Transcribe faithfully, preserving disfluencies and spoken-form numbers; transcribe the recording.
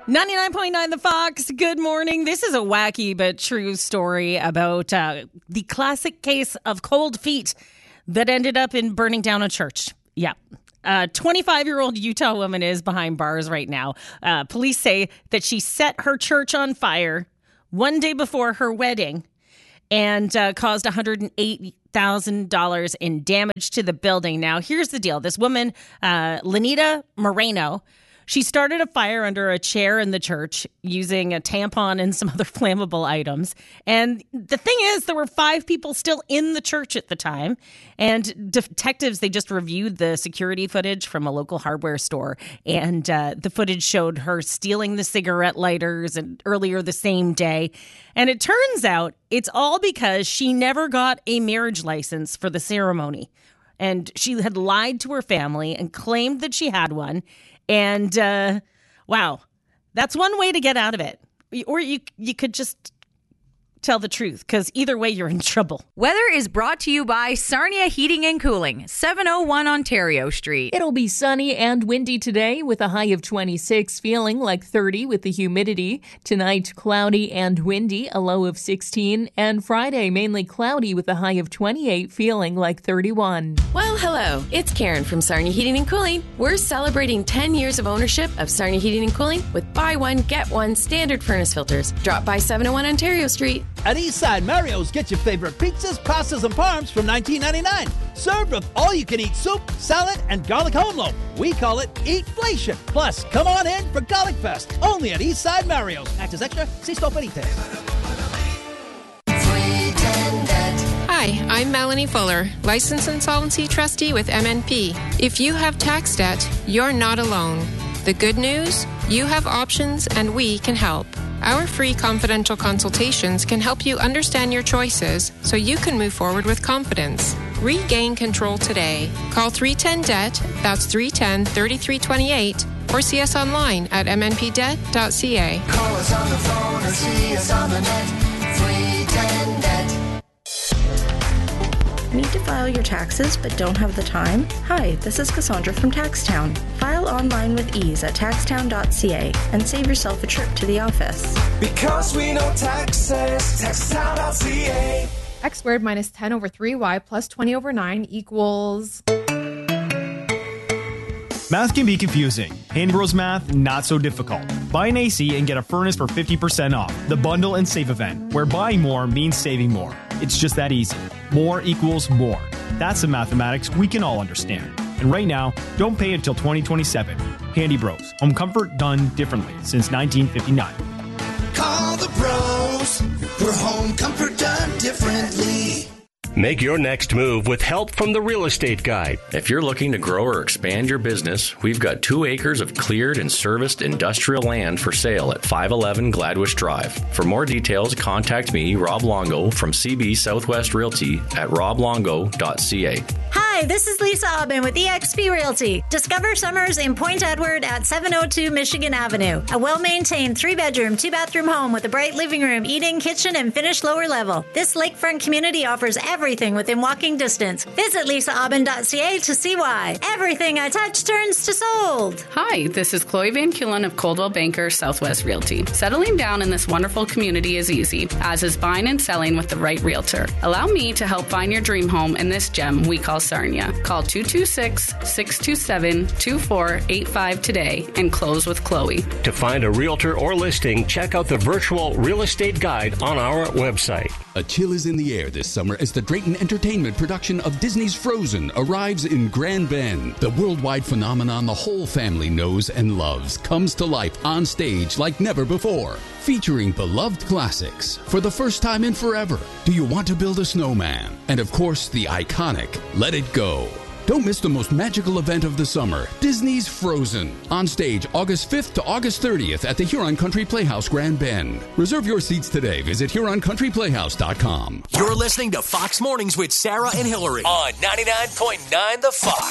ninety-nine point nine The Fox, good morning. This is a wacky but true story about uh, the classic case of cold feet that ended up in burning down a church. Yeah. A twenty-five-year-old Utah woman is behind bars right now. Uh, police say that she set her church on fire one day before her wedding and uh, caused one hundred eight thousand dollars in damage to the building. Now, here's the deal. This woman, uh, Lenita Moreno, she started a fire under a chair in the church using a tampon and some other flammable items. And the thing is, there were five people still in the church at the time. And detectives, they just reviewed the security footage from a local hardware store. And uh, the footage showed her stealing the cigarette lighters and earlier the same day. And it turns out it's all because she never got a marriage license for the ceremony. And she had lied to her family and claimed that she had one. And, uh, wow, that's one way to get out of it. Or you you could just tell the truth, because either way, you're in trouble. Weather is brought to you by Sarnia Heating and Cooling, seven oh one Ontario Street. It'll be sunny and windy today with a high of twenty-six, feeling like thirty with the humidity. Tonight, cloudy and windy, a low of sixteen. And Friday, mainly cloudy with a high of twenty-eight, feeling like thirty-one. Well, hello. It's Karen from Sarnia Heating and Cooling. We're celebrating ten years of ownership of Sarnia Heating and Cooling with buy one, get one standard furnace filters. Drop by seven oh one Ontario Street. At Eastside Mario's, get your favorite pizzas, pastas, and parms from nineteen ninety-nine. Served with all-you-can-eat soup, salad, and garlic home loaf. We call it Eatflation. Plus, come on in for Garlic Fest. Only at Eastside Mario's. Access extra, si sto benitez. Hi, I'm Melanie Fuller, Licensed Insolvency Trustee with M N P. If you have tax debt, you're not alone. The good news? You have options and we can help. Our free confidential consultations can help you understand your choices so you can move forward with confidence. Regain control today. Call three ten D E B T, that's three one zero, three three two eight, or see us online at m n p debt dot c a. Call us on the phone or see us on the net, three ten D E B T. Need to file your taxes but don't have the time? Hi, this is Cassandra from TaxTown. File online with ease at tax town dot c a and save yourself a trip to the office. Because we know taxes, tax town dot c a. X squared minus ten over three y plus twenty over nine equals... Math can be confusing. Handy Bros Math, not so difficult. Buy an A C and get a furnace for fifty percent off. The Bundle and Save event, where buying more means saving more. It's just that easy. More equals more. That's the mathematics we can all understand. And right now, don't pay until twenty twenty-seven. Handy Bros. Home comfort done differently since nineteen fifty-nine. Call the pros for home comfort done differently. Make your next move with help from the Real Estate Guide. If you're looking to grow or expand your business, we've got two acres of cleared and serviced industrial land for sale at five eleven Gladwish Drive. For more details, contact me, Rob Longo, from C B Southwest Realty at rob longo dot c a. Hi, this is Lisa Aubin with E X P Realty. Discover summers in Point Edward at seven oh two Michigan Avenue. A well-maintained three-bedroom, two-bathroom home with a bright living room, eating, kitchen, and finished lower level. This lakefront community offers everything within walking distance. Visit lisa aubin dot c a to see why. Everything I touch turns to sold. Hi, this is Chloe Van Kulen of Coldwell Banker Southwest Realty. Settling down in this wonderful community is easy, as is buying and selling with the right realtor. Allow me to help find your dream home in this gem we call Sarnia. Call two two six, six two seven, two four eight five today and close with Chloe. To find a realtor or listing, check out the virtual Real Estate Guide on our website. A chill is in the air this summer as the Drayton Entertainment production of Disney's Frozen arrives in Grand Bend. The worldwide phenomenon the whole family knows and loves comes to life on stage like never before. Featuring beloved classics for the first time in forever. Do you want to build a snowman? And of course, the iconic Let It Go. Don't miss the most magical event of the summer, Disney's Frozen. On stage August fifth to August thirtieth at the Huron Country Playhouse, Grand Bend. Reserve your seats today. Visit huron country playhouse dot com. You're listening to Fox Mornings with Sarah and Hillary on ninety-nine point nine The Fox.